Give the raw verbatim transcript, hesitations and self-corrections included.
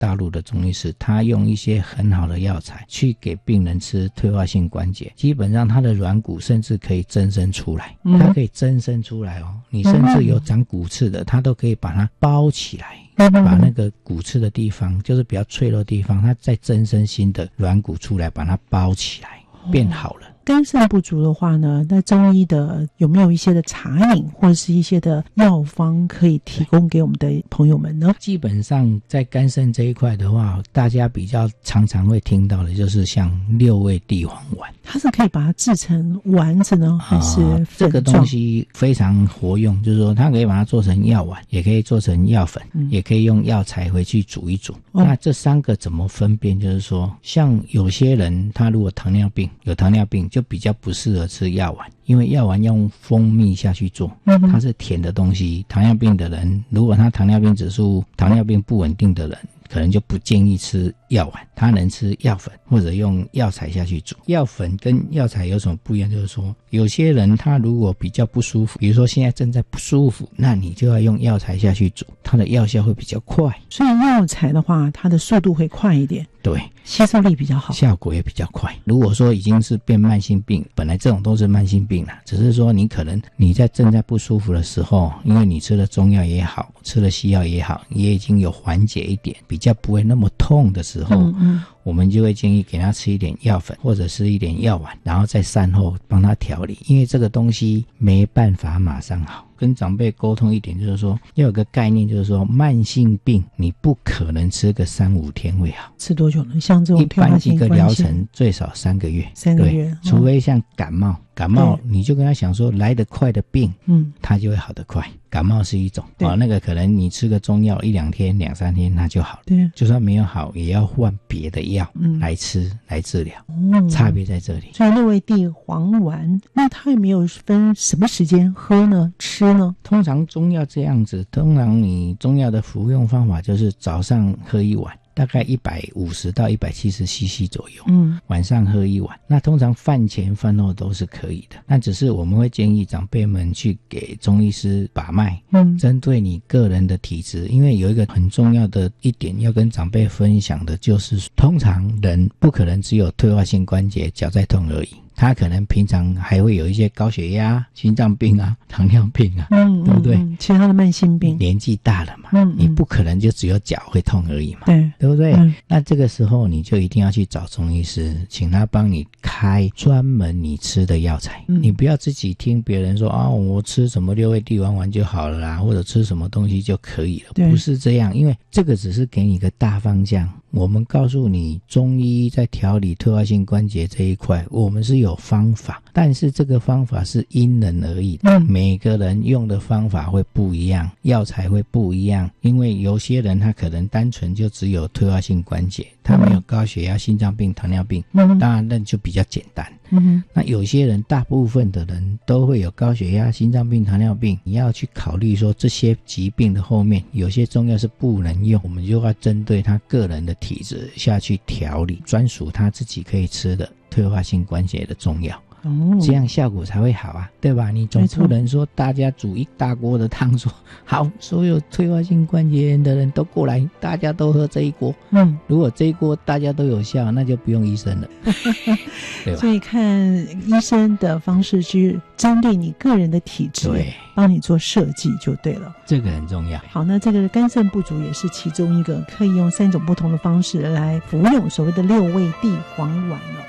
大陆的中医师，他用一些很好的药材去给病人吃退化性关节，基本上他的软骨甚至可以增生出来，它可以增生出来哦。你甚至有长骨刺的，它都可以把它包起来，把那个骨刺的地方，就是比较脆弱的地方，它再增生新的软骨出来，把它包起来，变好了。 肝肾不足的话呢，那中医的有没有一些的茶饮或者是一些的药方可以提供给我们的朋友们呢？ 基本上在肝肾这一块的话，大家比较常常会听到的就是像六味地黄丸。 它是可以把它制成丸子呢，还是粉状？ 呃、这个东西非常活用，就是说它可以把它做成药丸，也可以做成药粉，嗯、也可以用药材回去煮一煮。哦、那这三个怎么分辨？就是说像有些人他如果糖尿病，有糖尿病就比较不适合吃药丸，因为药丸用蜂蜜下去做，它是甜的东西。糖尿病的人，如果他糖尿病指数、糖尿病不稳定的人，可能就不建议吃药丸，他能吃药粉或者用药材下去煮。药粉跟药材有什么不一样？就是说有些人他如果比较不舒服，比如说现在正在不舒服，那你就要用药材下去煮，它的药效会比较快。 所以药材的话，它的速度会快一点， 对， 吸收力比较好， 效果也比较快。如果说已经是变慢性病，本来这种都是慢性病啦，只是说你可能你在正在不舒服的时候，因为你吃了中药也好，吃了西药也好，也已经有缓解一点，比较不会那么痛的时候，嗯嗯我们就会建议给他吃一点药粉或者是一点药丸，然后在饭后帮他调理，因为这个东西没办法马上好。跟长辈沟通一点，就是说要有个概念，就是说慢性病你不可能吃个三五天会好。 吃多久呢？像这种一般一个疗程最少三个月， 三个月， 对，除非像感冒，感冒你就跟他想说来得快的病，嗯，它就会好得快。感冒是一种啊、哦，那个可能你吃个中药一两天、两三天它就好了。对，就算没有好，也要换别的药来吃、嗯、来治疗。嗯，差别在这里。 所以六味地黄丸，那它有没有分什么时间喝呢？吃呢？ 通常中药这样子，通常你中药的服用方法就是早上喝一碗。大概一百五十到一百七十 C C 左右，嗯，晚上喝一碗。那通常饭前饭后都是可以的，那只是我们会建议长辈们去给中医师把脉，嗯，针对你个人的体质，因为有一个很重要的一点要跟长辈分享的，就是通常人不可能只有退化性关节脚在痛而已。他可能平常还会有一些高血压、心脏病啊、糖尿病啊，嗯，对不对？ 嗯、其他的慢性病， 年纪大了嘛，嗯，你不可能就只有脚会痛而已嘛， 对， 对不对？ 嗯、 那这个时候你就一定要去找中医师，请他帮你开专门你吃的药材，嗯、你不要自己听别人说啊，我吃什么六味地黄丸就好了啦，或者吃什么东西就可以了，不是这样，因为这个只是给你一个大方向。我们告诉你，中医在调理退化性关节这一块，我们是有方法，但是这个方法是因人而异的，嗯、每个人用的方法会不一样，药材会不一样，因为有些人他可能单纯就只有退化性关节，他没有高血压、心脏病、糖尿病，嗯、当然那就比较简单。嗯、那有些人，大部分的人都会有高血压、心脏病、糖尿病，你要去考虑说这些疾病的后面有些中药是不能用，我们就要针对他个人的体质下去调理，专属他自己可以吃的退化性关节的中药。哦，这样效果才会好啊，对吧？你总不能说大家煮一大锅的汤说好，所有退化性关节炎的人都过来，大家都喝这一锅。嗯，如果这一锅大家都有效，那就不用医生了。对吧？ 所以看医生的方式去针对你个人的体质，对，帮你做设计就对了。 这个很重要。 好，那这个肝肾不足也是其中一个，可以用三种不同的方式来服用所谓的六味地黄丸了。